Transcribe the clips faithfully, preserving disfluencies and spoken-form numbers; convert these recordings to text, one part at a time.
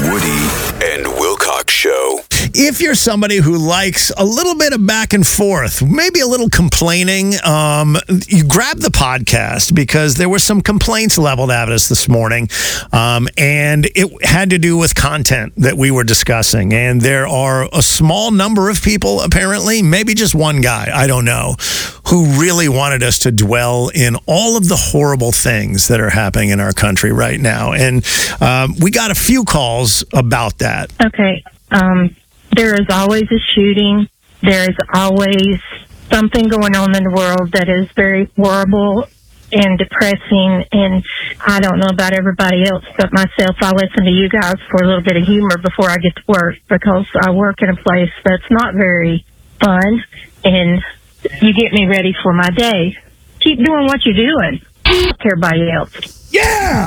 Woody and Wilcox Show. If you're somebody who likes a little bit of back and forth, maybe a little complaining, um, you grab the podcast because there were some complaints leveled at us this morning, um, and it had to do with content that we were discussing. And there are a small number of people, apparently, maybe just one guy, I don't know, who really wanted us to dwell in all of the horrible things that are happening in our country right now. And um, we got a few calls about that. Okay. Um, there is always a shooting. There is always something going on in the world that is very horrible and depressing. And I don't know about everybody else, but myself, I listen to you guys for a little bit of humor before I get to work, because I work in a place that's not very fun, and you get me ready for my day. Keep doing what you're doing. Fuck everybody else. Yeah!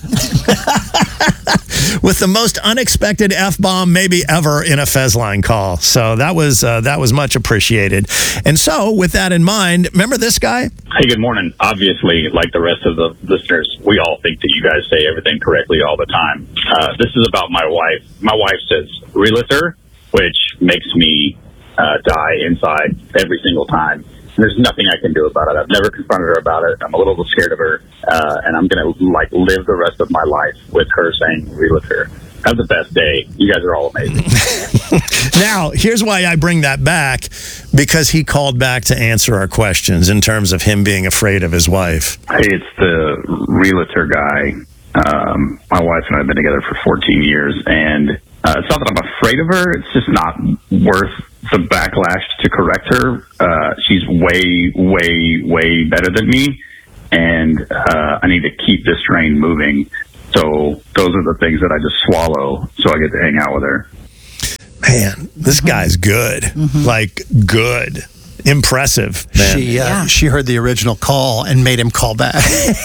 With the most unexpected F-bomb maybe ever in a Fezline call. So that was uh, that was much appreciated. And so, with that in mind, remember this guy? Hey, good morning. Obviously, like the rest of the listeners, we all think that you guys say everything correctly all the time. Uh, this is about my wife. My wife says realtor, which makes me uh, die inside every single time. There's nothing I can do about it. I've never confronted her about it. I'm a little scared of her, uh, and I'm going to like live the rest of my life with her saying realtor. Have the best day. You guys are all amazing. Now, here's why I bring that back, because he called back to answer our questions in terms of him being afraid of his wife. Hey, it's the realtor guy. Um, my wife and I have been together for fourteen years, and uh, it's not that I'm afraid of her. It's just not worth the backlash to correct her. Uh, she's way, way, way better than me, and uh, I need to keep this train moving. So those are the things that I just swallow so I get to hang out with her. Man, this mm-hmm. guy's good. Mm-hmm. Like, good. Impressive, man. She, uh, yeah. she heard the original call and made him call back.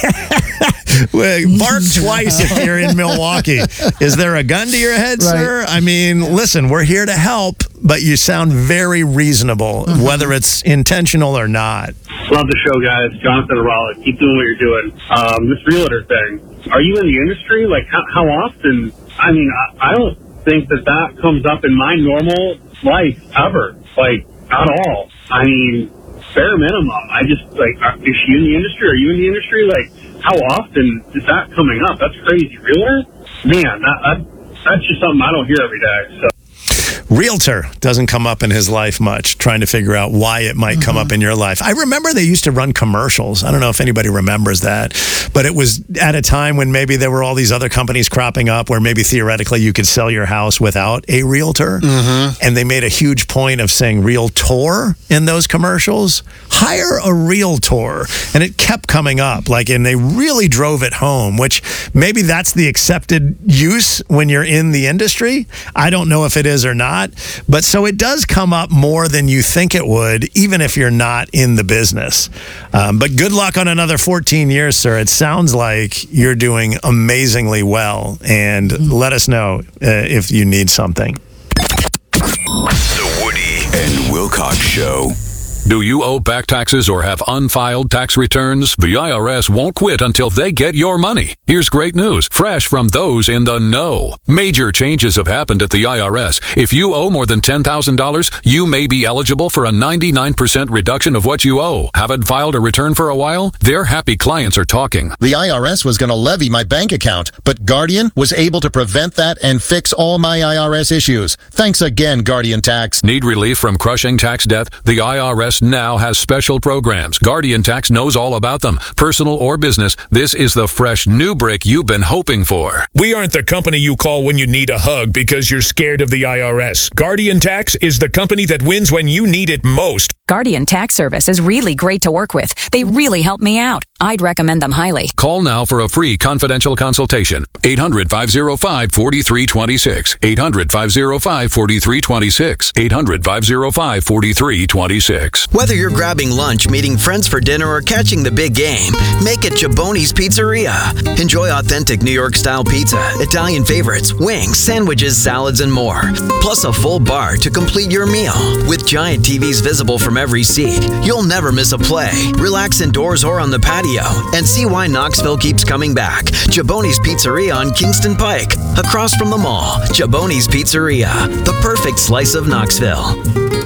Well, bark twice if you're in Milwaukee. Is there a gun to your head, right. sir? I mean, listen, we're here to help, but you sound very reasonable, mm-hmm. whether it's intentional or not. Love the show, guys. Jonathan Raleigh. Keep doing what you're doing. Um, this realtor thing, are you in the industry? Like, how, how often? I mean, I, I don't think that that comes up in my normal life ever. Like, at all. I mean, bare minimum. I just, like, are, is she in the industry? Are you in the industry? Like, how often is that coming up? That's crazy. Realtor? Man, that, that, that's just something I don't hear every day, so. Realtor doesn't come up in his life much, trying to figure out why it might mm-hmm. come up in your life. I remember they used to run commercials. I don't know if anybody remembers that, but it was at a time when maybe there were all these other companies cropping up where maybe theoretically you could sell your house without a realtor. Mm-hmm. And they made a huge point of saying realtor in those commercials. Hire a realtor. And it kept coming up, like, and they really drove it home, which maybe that's the accepted use when you're in the industry. I don't know if it is or not. But so it does come up more than you think it would, even if you're not in the business. Um, but good luck on another fourteen years, sir. It sounds like you're doing amazingly well. And mm-hmm. let us know uh, if you need something. The Woody and Wilcox Show. Do you owe back taxes or have unfiled tax returns? The I R S won't quit until they get your money. Here's great news, fresh from those in the know. Major changes have happened at the I R S. If you owe more than ten thousand dollars, you may be eligible for a ninety-nine percent reduction of what you owe. Haven't filed a return for a while? Their happy clients are talking. The I R S was going to levy my bank account, but Guardian was able to prevent that and fix all my I R S issues. Thanks again, Guardian Tax. Need relief from crushing tax debt? The I R S now has special programs. Guardian Tax knows all about them. Personal or business, this is the fresh new break you've been hoping for. We aren't the company you call when you need a hug because you're scared of the I R S. Guardian Tax is the company that wins when you need it most. Guardian Tax Service is really great to work with. They really help me out. I'd recommend them highly. Call now for a free confidential consultation. eight hundred, five oh five, four three two six. eight hundred, five oh five, four three two six. eight hundred, five oh five, four three two six. Whether you're grabbing lunch, meeting friends for dinner, or catching the big game, make it Choboni's Pizzeria. Enjoy authentic New York-style pizza, Italian favorites, wings, sandwiches, salads, and more. Plus a full bar to complete your meal. With giant T Vs visible from from every seat. You'll never miss a play. Relax indoors or on the patio and see why Knoxville keeps coming back. Giaboni's Pizzeria on Kingston Pike, across from the mall. Giaboni's Pizzeria, the perfect slice of Knoxville.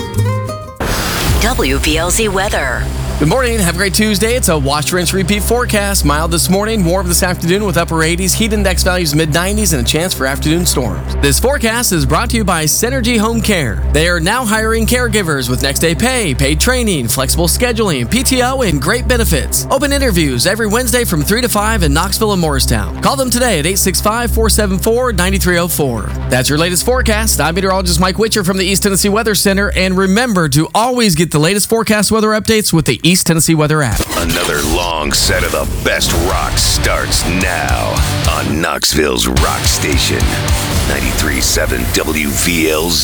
W P L Z weather. Good morning. Have a great Tuesday. It's a wash, rinse, repeat forecast. Mild this morning, warm this afternoon with upper eighties, heat index values mid nineties, and a chance for afternoon storms. This forecast is brought to you by Synergy Home Care. They are now hiring caregivers with next day pay, paid training, flexible scheduling, P T O, and great benefits. Open interviews every Wednesday from three to five in Knoxville and Morristown. Call them today at eight six five, four seven four, nine three zero four. That's your latest forecast. I'm meteorologist Mike Witcher from the East Tennessee Weather Center. And remember to always get the latest forecast weather updates with the East Tennessee Weather app. Another long set of the best rock starts now on Knoxville's Rock Station, ninety-three point seven W V L Z.